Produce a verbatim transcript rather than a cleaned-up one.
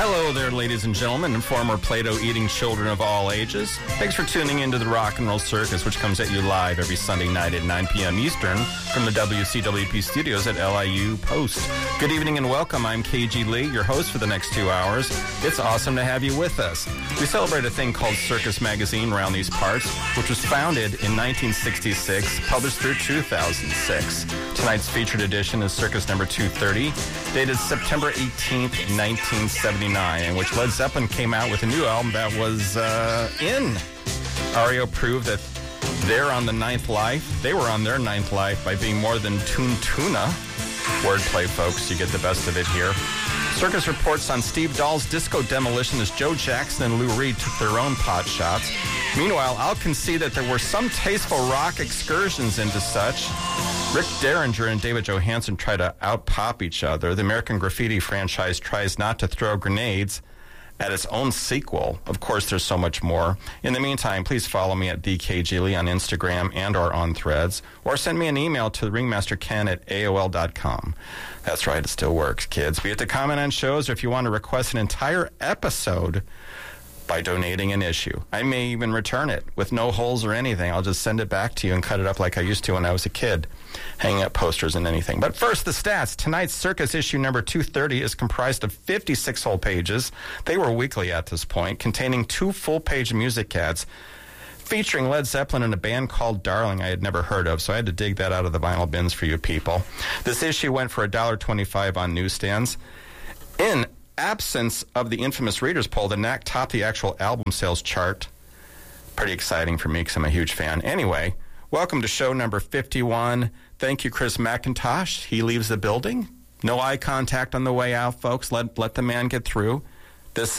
Hello there, ladies and gentlemen, and former Play-Doh-eating children of all ages. Thanks for tuning into the Rock and Roll Circus, which comes at you live every Sunday night at nine p.m. Eastern from the W C W P studios at L I U Post. Good evening and welcome. I'm K G Lee, your host for the next two hours. It's awesome to have you with us. We celebrate a thing called Circus Magazine around these parts, which was founded in nineteen sixty-six, published through two thousand six. Tonight's featured edition is Circus number two thirty, dated September eighteenth, nineteen seventy-nine, in which Led Zeppelin came out with a new album that was uh, in. R E O proved that they're on the ninth life. They were on their ninth life by being more than Toon Tuna. Wordplay, folks. You get the best of it here. Circus reports on Steve Dahl's disco demolition as Joe Jackson and Lou Reed took their own pot shots. Meanwhile, I'll concede that there were some tasteful rock excursions into such. Rick Derringer and David Johansen try to out-pop each other. The American Graffiti franchise tries not to throw grenades at its own sequel. Of course, there's so much more. In the meantime, please follow me at D K G Lee on Instagram and or on Threads, or send me an email to ringmasterken at A O L dot com. That's right, it still works, kids. Be it to comment on shows, or if you want to request an entire episode by donating an issue. I may even return it with no holes or anything. I'll just send it back to you and cut it up like I used to when I was a kid, hanging up posters and anything. But first, the stats. Tonight's Circus issue number two thirty is comprised of fifty-six whole pages. They were weekly at this point, containing two full-page music ads featuring Led Zeppelin and a band called Darling I had never heard of, so I had to dig that out of the vinyl bins for you people. This issue went for one dollar and twenty-five cents on newsstands. In absence of the infamous Readers poll, the N A C topped the actual album sales chart. Pretty exciting for me because I'm a huge fan. Anyway, welcome to show number fifty-one. Thank you, Chris McIntosh. He leaves the building. No eye contact on the way out, folks. Let, let the man get through.